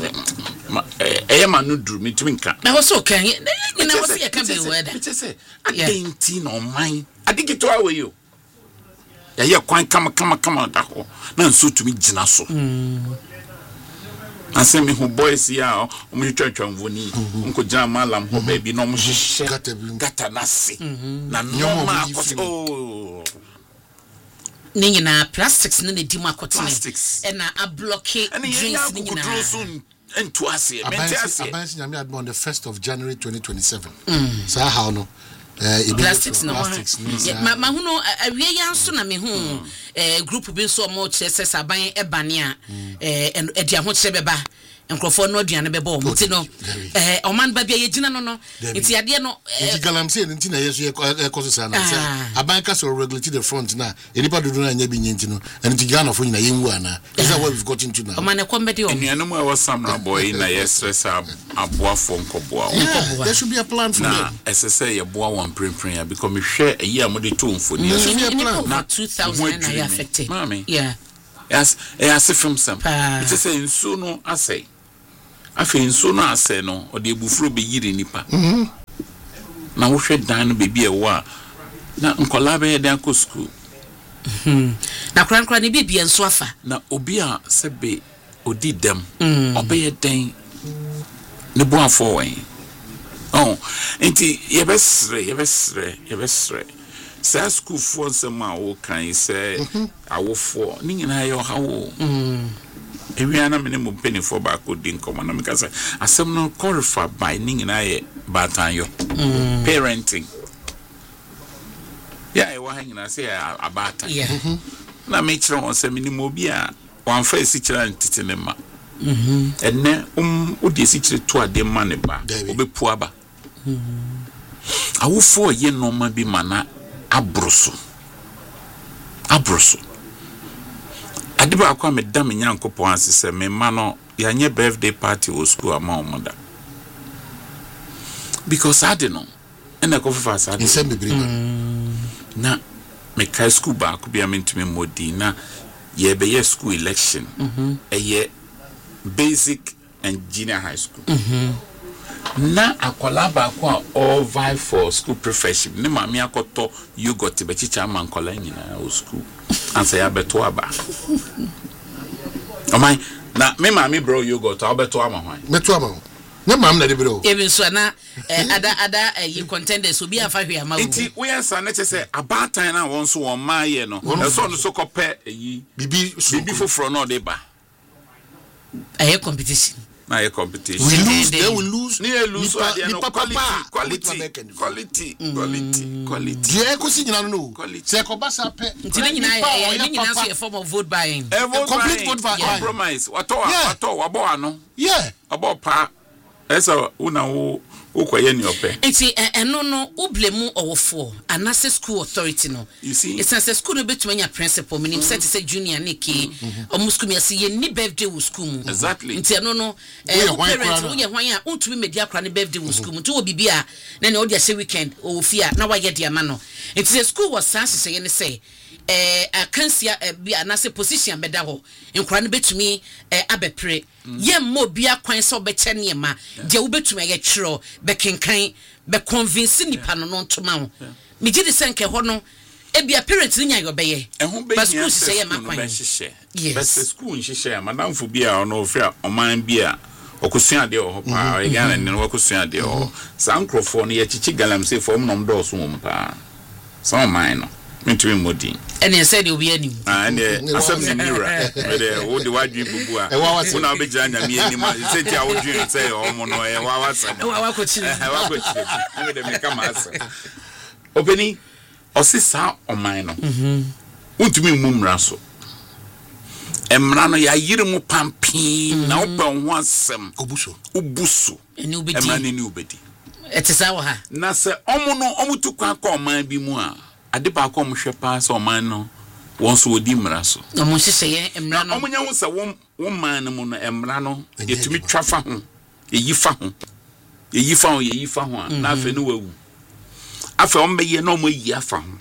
manu dru me twinka na was okay na was ye can be weather which is adenti no man adigito awe yo ya ye kwan kama da ho na nso tumi gina so asemi hu boys ya o mu twatwa mvoni nko gina malam ho baby no mu hihye gata nasi na no ma ko Nina plastics nene di makotene ena a blockade drinks nina into us here abansi nyame admo on the 1st of January 2027 so how no plastics no ma huno awie yanso na me hu group bi so mo chese saban ebane a edi aho chebe ba nkrofo no aduane bebo mo ti no oman ba bia ye gina no nti ade no nti galamsey nti na yeso ekoso sa na say abanka so regulate the front na enipa dodo na nya bi nyenti no nti Ghana fo nyina yenwu ana is that what we've got into now oman comedy o enuanu mu wa samra boy na yestress aboafo nkoboa there should be a plan for them SSA ye boa one print because me hwe eyi amode to mfoni there should be a plan na 2000 na affected yeah yes from some it is nsu no asay afi nsu no asay no o de ebufuro be yiri nipa na wo hwe dan no bebi e wo a na nkola be dan ko school na kran ni bibi enso afa na obi a sebe odi dem obe den ne bo afọ wen enti yebesre sa school for some wo kan say awofo ni nyina yo hawo ewiana me ne mo penny for back odin come na me ka say asem no qualify by ni nyina ye batan yo parenting e wa hanyina say abata na me kire won say minimo bi a wan fa esi kire ntete ne ma enne odi esi kire to ade ma ne ba obepu aba awofo ye normal bi mana abroso adiba akwa me dam nyankopon asese me ma no ya nye birthday party o school ama omoda because I don't know ena ko fa sa in sem bebre na me kai school ba ko bia mentumi modi na ye be ye school election ye basic and junior high school na akola ba ko all vie for school professorship ne mami akoto yogurt be chicha man kola nyina o school ansa ya beto aba omai na me mami bro yogurt abeto ama hwan beto ama ne mam na de bro even so na ada you contenders obi afa hwe ama enti we ansa na chese abatan na won so won maaye no so no so kope yi bibi foforo no de ba competition na a competition we lose they will lose quality die ko si nyina no se ko basa pe nti nyina so a form of vote buying complete vote buying compromise wato wabo ano abo pa esa una wo ukoye ni ope enti eno no ublemu owofo anase school authority no you see it's a school no betumanya principal minim set say junior niki omu school mi ase ye ni birthday wo school mu exactly enti eno no parents wo ye hwan a untumi media kra ni birthday wo school mu nti wo bibia na ne odi ase weekend o fia na wa ye dia ma no enti the school was sanse ye ne say akansia bi anase position beda ho nkra no betumi abepre ye mo bia kwan so be chene ma je wo betumi ye twero be kenkan be convince nipa no ntoma ho me gidi senke ho no ebia parents nya yo be ye but school say ye makwan but school nhihye madam fo bia ono ofia oman bia okosua de ho pa e Ghana ne okosua de ho sankrofo no ye chichi galamsey fo mnom do so mo pa so man no mentumi modi ene said obi anim and asem ni mira de wo de wadwi bubu a una obejira nyame anim say ti a wodwi say omo no e wa wasa wa kochiri me de me kama asa openi osisa oman no untumi mumra so emra no ya yire mu pampin na open ho asem obuso eni ubedi emra ni ubedi etisa wo ha na se omo no omutu kwa ka oman bi mu a ade ba ko mo hwe pa so man no won so odi mra so no mo hye emra no omunya wo se won man no mu no emra no yetumi twafa ho yeyi fa ho na afa no wawu afa on beye no mo yi afa ho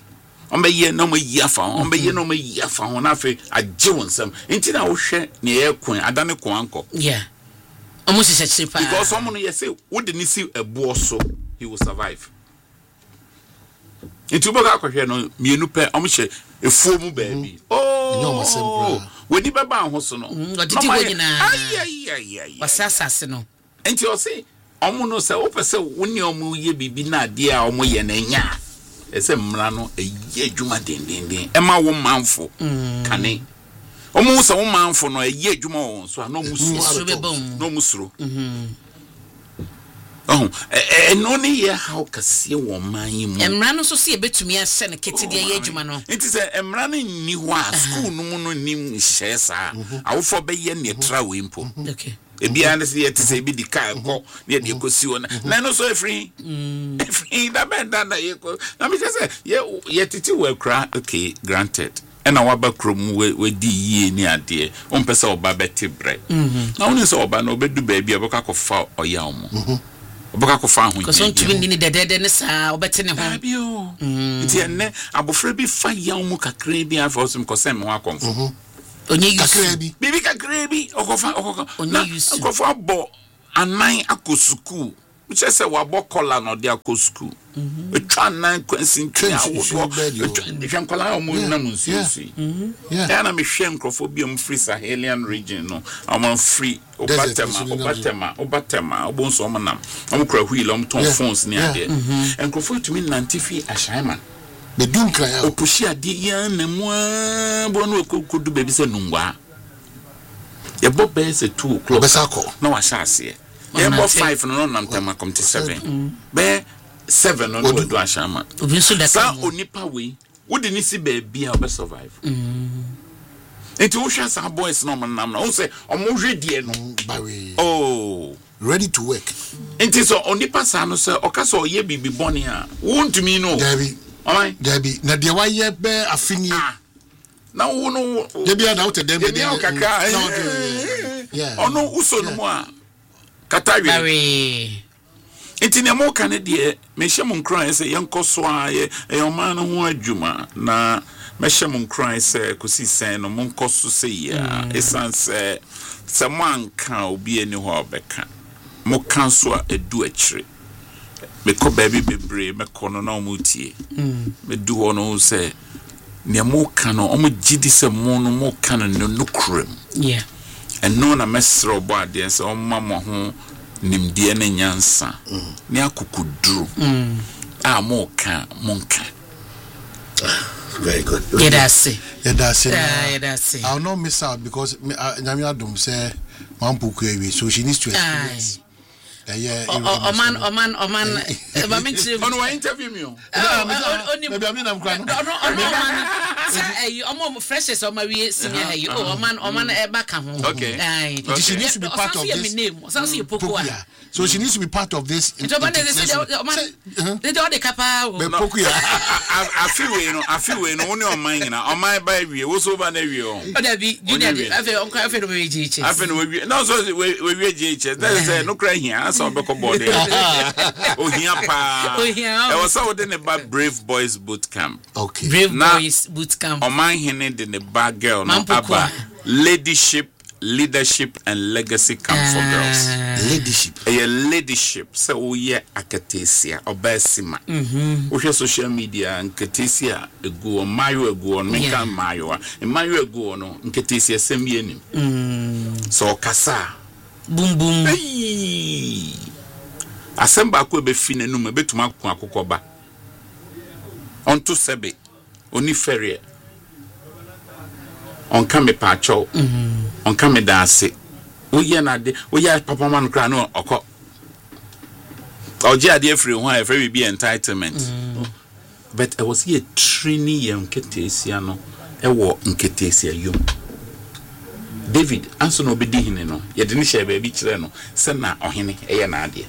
na afa agye won sam enti na wo hwe ne ye kun adane kun anko omo hye chipa because omo no yese wo de ni si ebuo so he will survive. Into boga kwahwe no mienu pe omhye efuo mu baabi woni beba ho so no odidi wonyina wasasase no enti o se omo no se opese woni omo ye bibi na ade a omo ye na nya ese mmra no eye adwuma dendenden e ma wo manfo kane omo se wo manfo no eye adwuma won so na omo suro no ni ye how kase wo man mu emra no so se ebetumi ase ne kete de ye adwuma no enti se emra no ni ho a school no mu no ni hye sa awofo be ye ne tra we mpo okay Ebi ande se yet say bi di car go near the ecosi on. Na no so free. Free that bend na yeko. Na me say ye titi we kra okay granted. And our backroom we di ye ni ade. On pesa oba beti bre. Na woni say oba no bedu ba bia boka kofa oya omo. Oboka kofa ho. Because on to be ni dede ne sa obete ne ho. Abio. Nti enne abofra bi fa ya omo kakra bi afo so ko sem ho akonfo. Onye use bibi kakra bi okofa na okofa bo anan akosuku which say wa bo kola no de akosuku etwa nan kwansin twa wo etwa kola omo na munsusi ya na me hwe nkrofo bi om free Sahelian region no am free obatema obonso omo nam omo kra wheel om ton phones ni ade nkrofo tumi nantifi ashaiman bedunka ya opushi ade ya na mwa bono okudu bebi se nungwa ye bo be se 2 o'clock besako na wa shase ye bo 5 no nam tema come to 7 be 7 no do ashama obi so da sa onipa we wo de ni si bebi a obe survive enti wo hwa sa boys no nam na wo se omo hwedie no bawe oh ready to work enti so onipa sa no se okasa oye bibi boni a wo ntumi no Debbie alright Debbie na de wa ye be afini na wo no Debbie na wote Debbie de kaka yeah ono uso no mo a katawe enti ne mo kan de me hye mo nkran se yenkoso a ye oman no ho adwuma na me hye mo nkran se kosi sen no mo nkoso se ya esanse se mo anka obi eni ho obeka mo kan so a edu akire me ko baby bebre me kono na omutie me du hono se ne mo kan no omo gidi se mo no mo kan no nukrem yeah and no na mesro bo ade se omma mo ho nimdie ne nyansa ne akukuduru a mo kan monka very good yeah that's it I'll not miss out because nyame adom say mampuku ewe so she needs to experience Oman Bamintri on wa interview me maybe I'm not crying Oman freshest on my way senior hey Oman back home okay she needs to be part of this so she needs to be part of this they don't the kapa Pokuya I feel we no only on mine na on my by we wo so ba na we o that be junior afi no we GH afi no we no so we GH that is no cry here so be ko board o hia pa e was so de ne ba Brave Boys boot camp okay Brave Boys boot camp o man hene de ne ba girl no aba leadership and legacy camp for girls leadership so we akatesia obesima wo social media nkatesia egu o mayo egu on menka mayo egu no nkatesia semie nim so kasa boom boom asemba ko be fi nanum betuma ko akokoba onto sebe oni ferie on kame pacho on kame dance oye na de oye papa man kra no okọ oje ade free ho e free be entitlement but I was here training young ketesia no e wo nketesia yom David anso no obedi hine no ye de ni hye ba bi kire no se na ohene eye na ade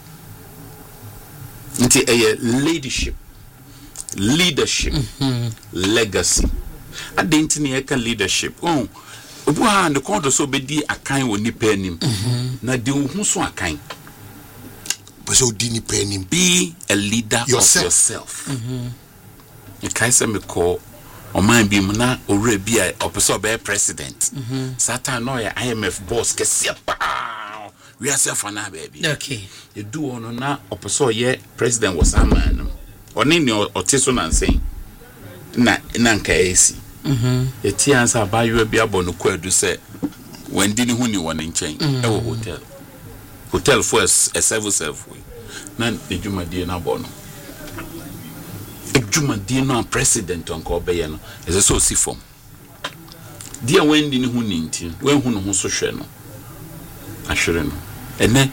nti eye leadership legacy adentini eka leadership obu ha ne kodo so obedi akan woni panim na de hu so akan but so di ni panim be a leader of yourself kai se me ko o man bi mu na owura bi a opeso be president satan no ya IMF boss kese pa we are self na baby okay you do ono na opeso ye president was a man oni ni otiso na nsen na nka esi eti ansa bayo bi abonu kwadu se wendi ni hu ni won nchen e wo hotel for a self na ejumadi na bono ejumadi na president onko obeye no ese so si form dia wendi ni hu ni nti wen hu no ho so hwe no ahwere no ene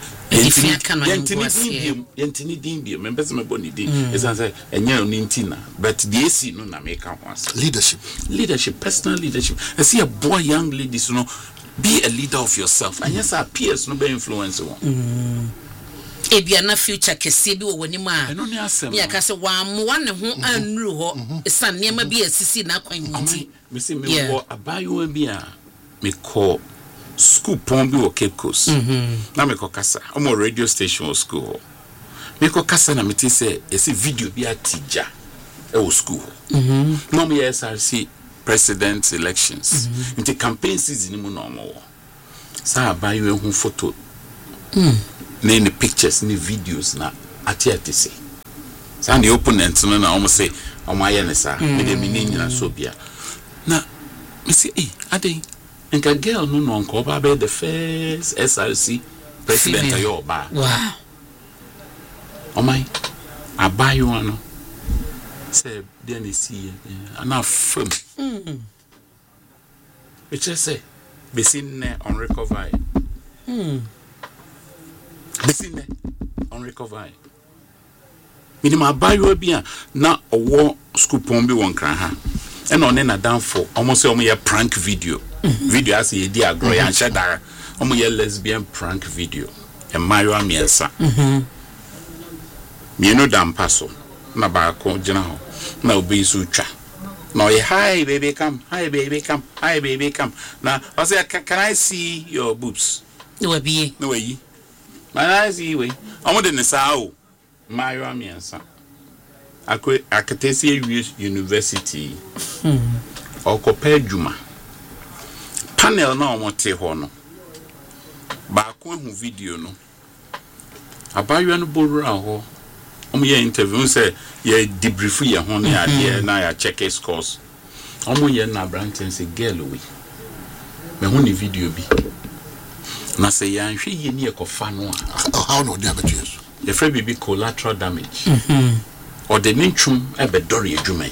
yentini dimbi members me boni di esanse enya oni ntina but the AC no na make am leadership personal leadership I see a boy young ladies no Be a leader of yourself. And yes, our peers no be influence one. Ebiana future kese bi wo wani ma. I no ne asem. Ya ka se wa mo ne ho anru ho. Esan niam bi asisi na kwan nti. Me say me wo abayo bi a me call school pon bi wo Cape Coast. Na me ko kasa. Omo radio station or school. Me ko kasa na me ti say esi video bi a tija e wo school. No me SRC president elections. Into campaign season mu no mo. Sa abayo hu photo. Na the pictures ni videos na ati say. Sa the opponent no na almost say omaye ne sa. Me de me nyina so bia. Na me say ade nka girl no nko ba be the first SRC president ayo ba. Wow. Omai abayo ano. Say there ni see ana fam. We just say be seen on recovery. Besine on recovery. Minima bayo bia na owo school pon bi won kran ha. E no ne na down for almost say omo ye prank video. Video as ye di agro ya shedara. Omo ye lesbian prank video. E mayo amiensa. Me no dam paso. Na ba ko gina ho. Na obi su twa. No ye hi baby come. Hi baby come. Hi baby come. Na I say can I see your boobs? No be. No way. My see way. I'm going to say, my Ramiansa. Akatesi University. Or compare Juma. Panel no mote hono. Ba ko hu video no. Abayo no borura ho. Ye interview say ye debrief ye ho na ade na ya check scores. Ye na Branton say girl we. Me hu ni video bi. Na say ya nhwe ye ni ekofa no how no damages the free baby collateral damage or the ninchum ebedori adwuma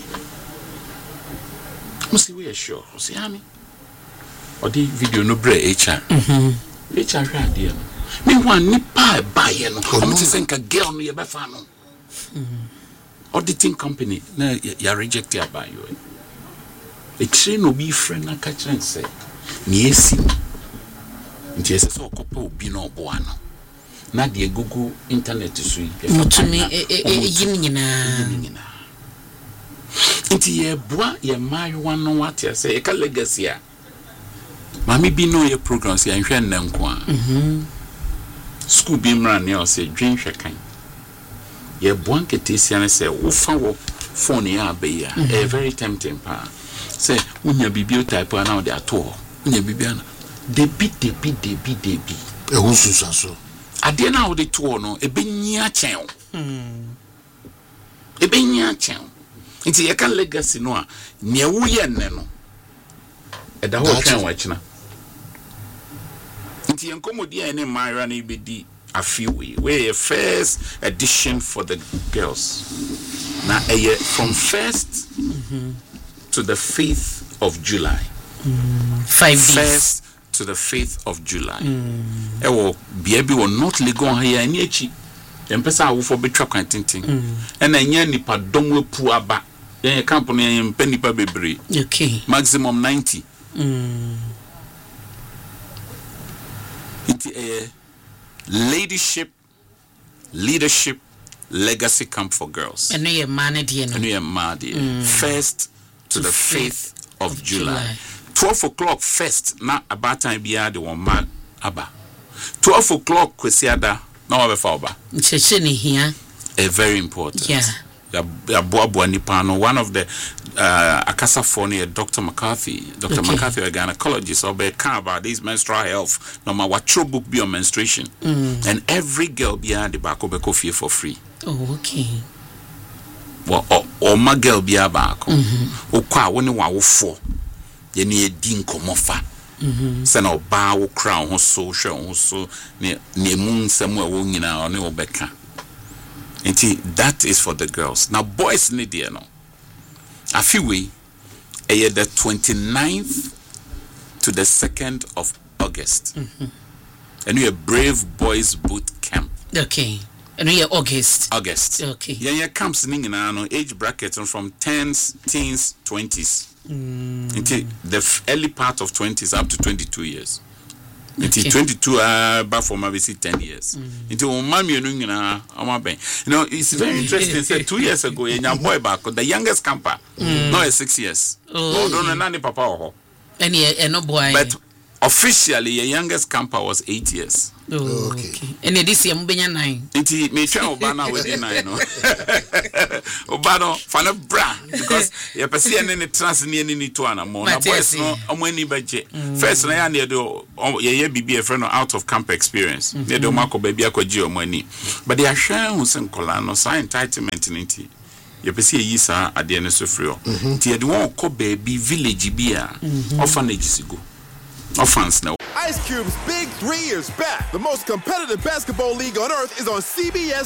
musi we sure see ami or the video no bre HR HR hwa de no me wan nipa ba ye no o ti senka girl no ye be fa no auditing company na ya reject ya ba yo e tire no bi friend na ka kire say ni esi nti ese so kopo obi no obo ano na de Google internet so mutumi nyina nti ye boa ye mayo no what ya say e ka legacy a mami bi no ye programs ya nhwe nnanko a school bi mra ne o say dwenhwe kan ye boa nketesia ne say wo fa wo phone ya ba ya e very tempting pa say unya bibliotype na o de ato unya bibiana debi e hu susaso ade na wo de to no e benyia chen nti ye kan legacy no a ne wo ye nne no e da ho twen wa china nti en komodi ene maira na ibedi afiwe we first edition for the girls na from 1st to the 5th of July 5 days first to the 5th of July. Ewo biebi wo not legon ha ya ni echi. Empesa awofo betwa kwantintin. Na nya nipa domwe pu aba. Yen camp no yen mpa nipa bebre. Okay. Maximum 90. It leadership legacy camp for girls. And you man die no. And you man die. 1st to the 5th of July. 12 o'clock first na about time bia de one man aba 12 o'clock kwesiada na wa be fa oba ncheche ni hia very important ya boabo nipa no one of the akasa for near Dr. McCarthy a gynecologist obe can about this menstrual health no ma watro book be on menstruation and every girl bia de ba ko be ko fie for free. Oh, okay. Or my girl bia ba ko o kwa woni wa wo fo ye ne edi nkomofa se na oba wo crown ho so hwe ho so ne mu nsam a wo nyina ne obeka enti that is for the girls. Now boys need there no afiwe the 29th to the 2nd of August and we a Brave Boys Boot Camp. Okay. And we are August. Okay. Yeah, camps ningina no age bracket from 10s, teens, 20s. Until the early part of 20s up to 22 years. Nti 22 back for maybe 10 years. Nti o ma me nu nyina o ben. You know, it's very interesting. Say 2 years ago, young boy back, the youngest camper, no 6 years. Oh, don't know papa ho. Any no boy. But officially, your youngest camper was 8 years. Oh, okay. And this year, Mubenya 9. Inti me try Obana within 9, no. Obano, fana bra because you perceive any trans near any to an amount. Na boys no, amweni budget. First, na ya near do ye bibi a friend out of camp experience. Near do Marco baby akwaji money. But they are sharing who sen kola no sign entitlement ninti. You perceive yisa at the end of free. Ti the one ko baby village bia orphanage sigo. Orphans now. Ice Cube's Big 3 is back. The most competitive basketball league on earth is on CBS